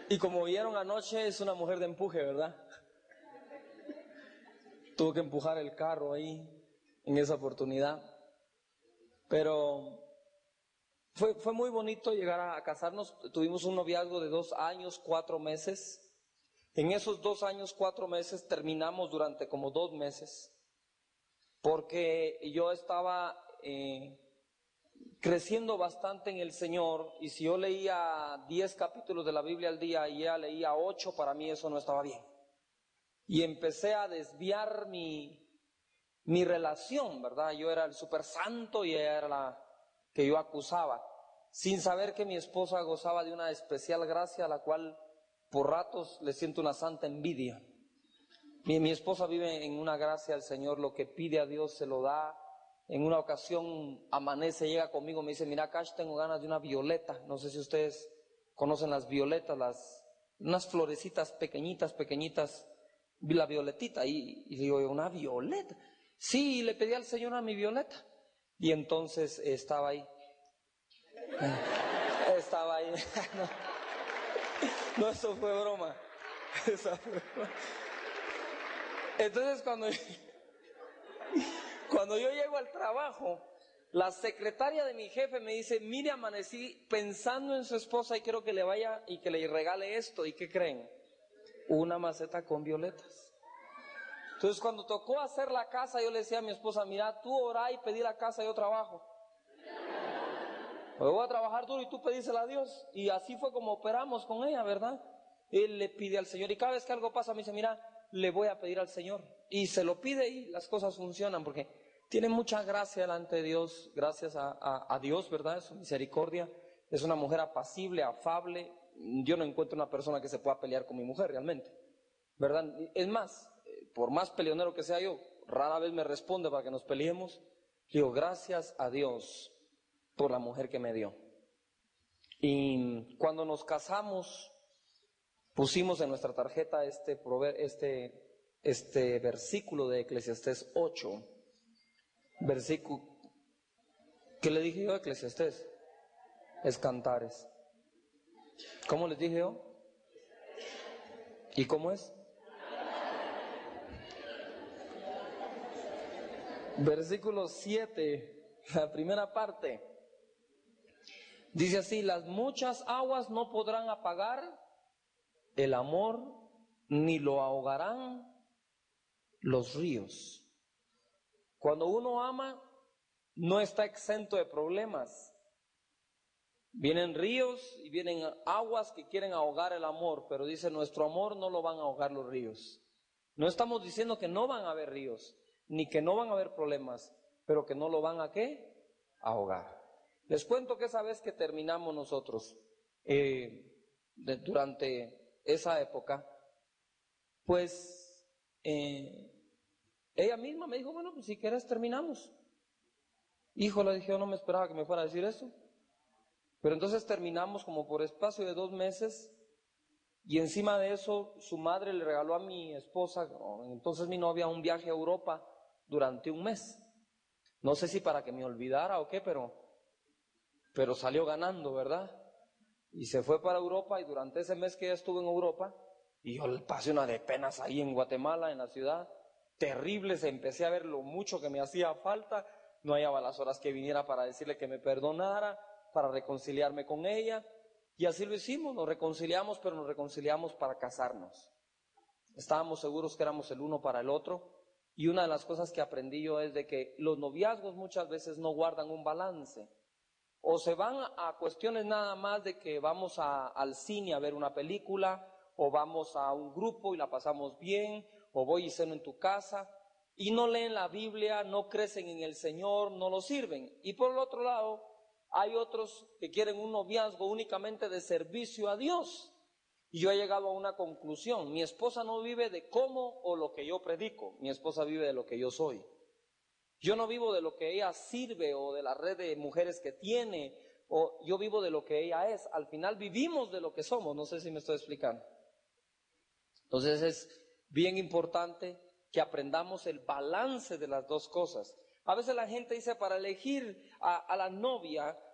Y como vieron anoche, es una mujer de empuje, ¿verdad? Tuvo que empujar el carro ahí en esa oportunidad. Pero fue muy bonito llegar a casarnos. Tuvimos un noviazgo de 2 años, 4 meses. En esos 2 años, 4 meses terminamos durante como 2 meses. Porque yo estaba creciendo bastante en el Señor, y si yo leía 10 capítulos de la Biblia al día y ella leía 8, para mí eso no estaba bien. Y empecé a desviar mi relación, ¿verdad? Yo era el super santo y ella era la que yo acusaba, sin saber que mi esposa gozaba de una especial gracia a la cual por ratos le siento una santa envidia. Mi esposa vive en una gracia del Señor, lo que pide a Dios se lo da. En una ocasión amanece, llega conmigo, me dice: mira, Cash, tengo ganas de una violeta. No sé si ustedes conocen las violetas, unas florecitas pequeñitas, la violetita. Y digo, ¿una violeta? Sí, le pedí al Señor a mi violeta. Y entonces estaba ahí. No, eso fue broma. Esa fue broma. Entonces cuando yo llego al trabajo, la secretaria de mi jefe me dice: mire, amanecí pensando en su esposa y quiero que le vaya y que le regale esto. ¿Y qué creen? Una maceta con violetas. Entonces cuando tocó hacer la casa, yo le decía a mi esposa: mira, tú orá y pedí la casa, yo trabajo. Me voy a trabajar duro y tú pedísela a Dios. Y así fue como operamos con ella, ¿verdad? Él le pide al Señor, y cada vez que algo pasa me dice: mira, le voy a pedir al Señor. Y se lo pide y las cosas funcionan, porque tiene mucha gracia delante de Dios, gracias a Dios, ¿verdad? Su misericordia. Es una mujer apacible, afable. Yo no encuentro una persona que se pueda pelear con mi mujer realmente, ¿verdad? Es más, por más peleonero que sea yo, rara vez me responde para que nos peleemos. Digo, gracias a Dios por la mujer que me dio. Y cuando nos casamos, pusimos en nuestra tarjeta este versículo de Eclesiastés 8. Versículo, ¿qué le dije yo a Eclesiastés? Es Cantares. ¿Cómo les dije yo? ¿Y cómo es? Versículo 7, la primera parte. Dice así: las muchas aguas no podrán apagar el amor, ni lo ahogarán los ríos. Cuando uno ama, no está exento de problemas. Vienen ríos y vienen aguas que quieren ahogar el amor, pero dice: nuestro amor no lo van a ahogar los ríos. No estamos diciendo que no van a haber ríos, ni que no van a haber problemas, pero que no lo van a ¿qué? Ahogar. Les cuento que esa vez que terminamos nosotros, durante esa época, pues ella misma me dijo: bueno, pues si quieres terminamos. Hijo, le dije, yo no me esperaba que me fuera a decir eso. Pero entonces terminamos como por espacio de 2 meses, y encima de eso su madre le regaló a mi esposa, entonces mi novia, un viaje a Europa durante 1 mes. No sé si para que me olvidara o qué, pero salió ganando, ¿verdad? Y se fue para Europa, y durante ese mes que ella estuvo en Europa, y yo le pasé una de penas ahí en Guatemala, en la ciudad, terribles. Empecé a ver lo mucho que me hacía falta, no hallaba las horas que viniera para decirle que me perdonara, para reconciliarme con ella, y así lo hicimos, nos reconciliamos, pero nos reconciliamos para casarnos. Estábamos seguros que éramos el uno para el otro, y una de las cosas que aprendí yo es de que los noviazgos muchas veces no guardan un balance. O se van a cuestiones nada más de que vamos al cine a ver una película, o vamos a un grupo y la pasamos bien, o voy y ceno en tu casa, y no leen la Biblia, no crecen en el Señor, no lo sirven. Y por el otro lado, hay otros que quieren un noviazgo únicamente de servicio a Dios. Y yo he llegado a una conclusión: mi esposa no vive de cómo o lo que yo predico, mi esposa vive de lo que yo soy. Yo no vivo de lo que ella sirve o de la red de mujeres que tiene, o yo vivo de lo que ella es. Al final vivimos de lo que somos, no sé si me estoy explicando. Entonces es bien importante que aprendamos el balance de las dos cosas. A veces la gente dice, para elegir a la novia,